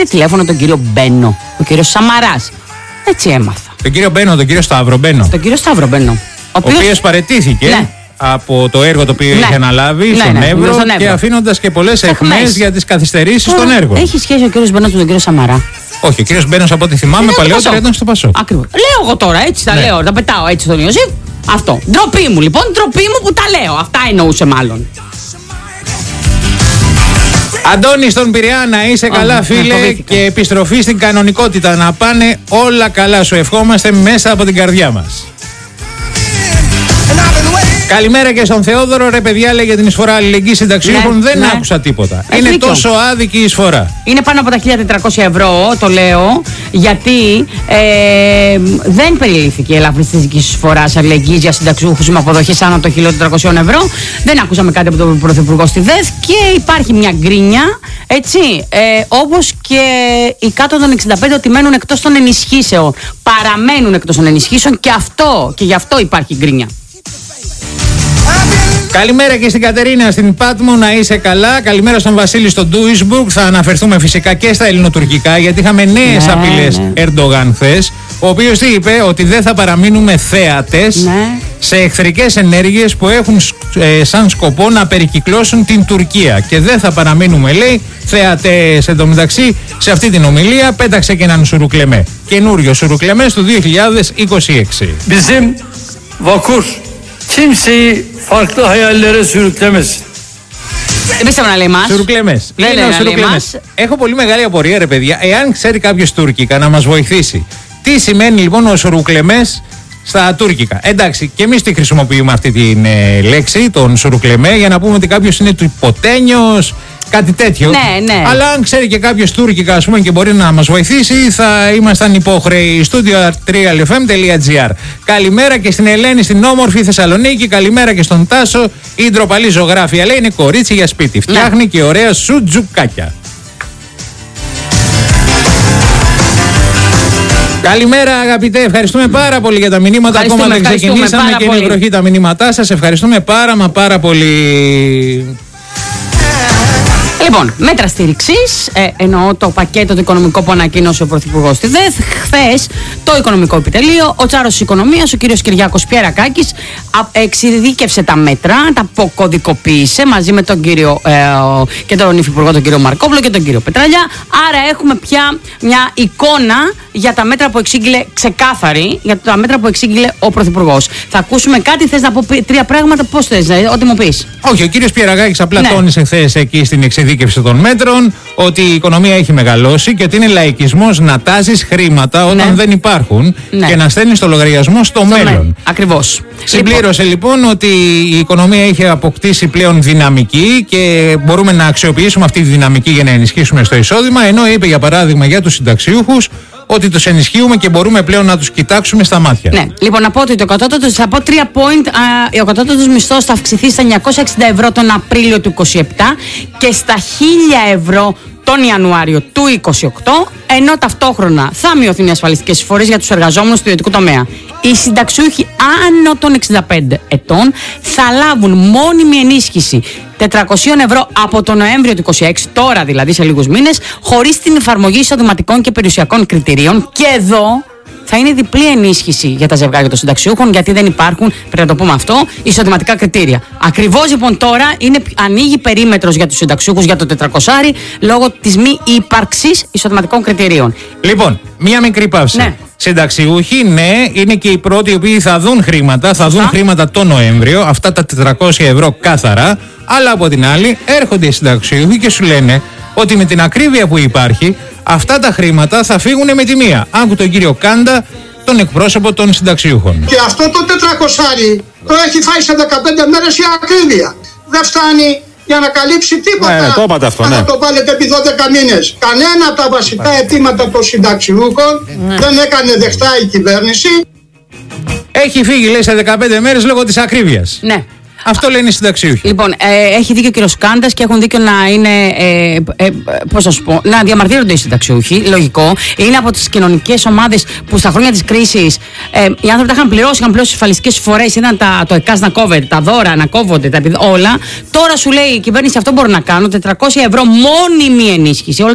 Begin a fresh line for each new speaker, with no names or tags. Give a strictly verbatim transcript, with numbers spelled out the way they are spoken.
τηλέφωνο τον κύριο Μπένο, ο κύριος Σαμαράς. Έτσι έμαθα.
Τον κύριο Μπένο, τον κύριο Σταύρο Μπένο.
Τον κύριο Σταύρο Μπένο.
Ο οποίος παραιτήθηκε. Ναι. Από το έργο το οποίο ναι. είχε αναλάβει ναι, στον, ναι, Εύρο στον Εύρο και αφήνοντας και πολλές αιχμές για τις καθυστερήσεις των έργων.
Έχει σχέση ο κύριος Μπένος με τον κύριο Σαμαρά?
Όχι, ο κύριος Μπένος από ό,τι θυμάμαι παλαιότερα ήταν στο Πασόκ.
Ακριβώς. Λέω εγώ τώρα, έτσι τα ναι. λέω, τα πετάω έτσι στον Ιωσήφ. Αυτό. Ντροπή μου λοιπόν, ντροπή μου που τα λέω. Αυτά εννοούσε μάλλον.
Αντώνη στον Πειραιά, να είσαι oh, καλά φίλε ναι, και επιστροφή στην κανονικότητα. Να πάνε όλα καλά, σου ευχόμαστε μέσα από την καρδιά μας. Καλημέρα και στον Θεόδωρο. Ρε παιδιά, λέει για την εισφορά αλληλεγγύης συνταξιούχων. Ναι, δεν ναι. άκουσα τίποτα. Έχει είναι δίκιο. Τόσο άδικη η εισφορά. Είναι
πάνω από τα χίλια τετρακόσια ευρώ, το λέω, γιατί ε, δεν περιλήφθηκε η ελαφρυστική εισφορά αλληλεγγύης για συνταξιούχους με αποδοχές άνω των χίλια τετρακόσια ευρώ. Δεν ακούσαμε κάτι από τον Πρωθυπουργό στη ΔΕΘ και υπάρχει μια γκρίνια, έτσι, ε, όπως και οι κάτω των εξήντα πέντε ότι μένουν εκτός των ενισχύσεων. Παραμένουν εκτός των ενισχύσεων και αυτό, και γι' αυτό υπάρχει γκρίνια.
Καλημέρα και στην Κατερίνα στην Πάτμο, να είσαι καλά. Καλημέρα στον Βασίλη στο Ντούισμπουργκ. Θα αναφερθούμε φυσικά και στα ελληνοτουρκικά, γιατί είχαμε νέες ναι, απειλές ναι. Ερντογάν χθες, ο οποίος τι είπε? Ότι δεν θα παραμείνουμε θέατες ναι. σε εχθρικές ενέργειες που έχουν ε, σαν σκοπό να περικυκλώσουν την Τουρκία. Και δεν θα παραμείνουμε, λέει, θέατες. Εν τω μεταξύ, σε αυτή την ομιλία πέταξε και έναν σουρουκλεμέ. Καινούριο σουρουκλεμέ του δύο χιλιάδες είκοσι έξι.
Bizim vakur kimseyi farklı hayallere sürüklemesin.
Δεν πίστευα να λέει μας.
Σουρουκλεμές.
Δεν είναι σουρουκλεμές.
Έχω πολύ μεγάλη απορία, ρε παιδιά. Εάν ξέρει κάποιος τουρκικά να μας βοηθήσει, τι σημαίνει λοιπόν ο σουρουκλεμές στα τουρκικά? Εντάξει, και εμείς τη χρησιμοποιούμε αυτή τη ε, λέξη, τον σουρουκλεμέ, για να πούμε ότι κάποιος είναι του υποτένιος, κάτι τέτοιο.
Ναι, ναι.
Αλλά αν ξέρει και κάποιος τουρκικά, ας πούμε, και μπορεί να μας βοηθήσει, θα ήμασταν υπόχρεοι. studio τρία ελ εφ εμ τελεία τζι άρ. Καλημέρα και στην Ελένη στην όμορφη Θεσσαλονίκη. Καλημέρα και στον Τάσο. Η ντροπαλή ζωγράφια, λέει, είναι κορίτσι για σπίτι. Φτιάχνει ναι. και ωραία σουτζουκάκια. Καλημέρα αγαπητέ, ευχαριστούμε πάρα πολύ για τα μηνύματα. Ακόμα δεν ξεκινήσαμε και είναι βροχή τα μηνύματά σας. Ευχαριστούμε πάρα μα πάρα πολύ.
Λοιπόν, μέτρα στήριξης, ε, εννοώ το πακέτο το οικονομικό που ανακοίνωσε ο Πρωθυπουργός στη ΔΕΘ. Χθες το οικονομικό επιτελείο, ο Τσάρος της Οικονομίας, ο κύριος Κυριάκος Πιερακάκης, εξειδίκευσε τα μέτρα, τα αποκωδικοποίησε μαζί με τον κύριο ε, και τον υφυπουργό τον κύριο Μαρκόπουλο και τον κύριο Πετραλιά. Άρα έχουμε πια μια εικόνα για τα μέτρα που εξήγηλε, ξεκάθαρη για τα μέτρα που εξήγηλε ο Πρωθυπουργός. Θα ακούσουμε κάτι, θες να πω τρία πράγματα, πώς θες, ό,τι μου πεις?
Όχι, ο κύριος Πιερακάκης απλά ναι. τόνισε χθες εκεί στην εξειδίκευση των μέτρων ότι η οικονομία έχει μεγαλώσει και ότι είναι λαϊκισμός να τάζεις χρήματα όταν ναι. δεν υπάρχουν ναι. και να στέλνεις το λογαριασμό στο, στο μέλλον. Ναι.
Ακριβώς.
Συμπλήρωσε λοιπόν. λοιπόν ότι η οικονομία έχει αποκτήσει πλέον δυναμική και μπορούμε να αξιοποιήσουμε αυτή τη δυναμική για να ενισχύσουμε στο εισόδημα, ενώ είπε για παράδειγμα για τους συνταξιούχους ότι τους ενισχύουμε και μπορούμε πλέον να τους κοιτάξουμε στα μάτια.
Ναι, λοιπόν, να πω ότι το κατώτατο, θα πω τρία point, α, ο κατώτατος μισθός θα αυξηθεί στα εννιακόσια εξήντα ευρώ τον Απρίλιο του είκοσι επτά και στα χίλια ευρώ τον Ιανουάριο του είκοσι οκτώ, ενώ ταυτόχρονα θα μειωθούν οι ασφαλιστικές εισφορές για τους εργαζόμενους του ιδιωτικού τομέα. Οι συνταξιούχοι άνω των εξήντα πέντε ετών θα λάβουν μόνιμη ενίσχυση τετρακόσια ευρώ από τον Νοέμβριο του είκοσι έξι, τώρα δηλαδή σε λίγους μήνες, χωρίς την εφαρμογή εισοδηματικών και περιουσιακών κριτηρίων. Και εδώ θα είναι διπλή ενίσχυση για τα ζευγάρια των συνταξιούχων, γιατί δεν υπάρχουν, πρέπει να το πούμε αυτό, εισοδηματικά κριτήρια. Ακριβώς λοιπόν τώρα είναι, ανοίγει περίμετρος για τους συνταξιούχους για το τετρακόσια λόγω της μη ύπαρξης εισοδηματικών κριτηρίων.
Λοιπόν, μία μικρή παύση. Ναι. Συνταξιούχοι, ναι, είναι και οι πρώτοι οι οποίοι θα δουν χρήματα, θα δουν χρήματα το Νοέμβριο, αυτά τα τετρακόσια ευρώ κάθαρα, αλλά από την άλλη έρχονται οι συνταξιούχοι και σου λένε ότι με την ακρίβεια που υπάρχει, αυτά τα χρήματα θα φύγουν με τη μία. Άκου τον κύριο Κάντα, τον εκπρόσωπο των συνταξιούχων.
Και αυτό το τετρακόσια το έχει φάει σε δεκαπέντε μέρες η ακρίβεια. Δεν φτάνει για να καλύψει τίποτα.
Ναι, το είπατε αυτό, ναι.
Θα το βάλετε επί δώδεκα μήνες. Κανένα από τα βασικά αιτήματα των συνταξιούχων ναι. δεν έκανε δεχτά η κυβέρνηση.
Έχει φύγει, λέει, σε δεκαπέντε μέρες λόγω της ακρίβειας.
Ναι.
Αυτό λένε οι συνταξιούχοι.
Λοιπόν, ε, έχει δίκιο ο κύριος Κάντας και έχουν δίκιο να είναι. Ε, ε, πώς να σου πω, να διαμαρτύρονται οι συνταξιούχοι. Λογικό. Είναι από τις κοινωνικές ομάδες που στα χρόνια της κρίσης ε, οι άνθρωποι τα είχαν πληρώσει, είχαν πληρώσει ασφαλιστικές εισφορές, ήταν τα, το ΕΚΑΣ να κόβεται, τα δώρα να κόβονται, τα, όλα. Τώρα σου λέει η κυβέρνηση αυτό μπορεί να κάνω, τετρακόσια ευρώ μόνιμη ενίσχυση.